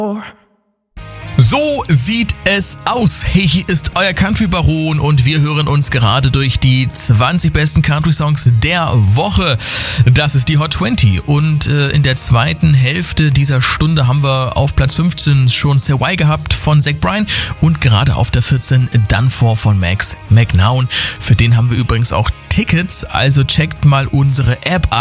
So sieht es aus. Hey, hier ist euer Country Baron und wir hören uns gerade durch die 20 besten Country Songs der Woche. Das ist die Hot 20 und in der zweiten Hälfte dieser Stunde haben wir auf Platz 15 schon Say Why gehabt von Zach Bryan und gerade auf der 14 Done For von Max McNown. Für den haben wir übrigens auch Tickets, also checkt mal unsere App ab.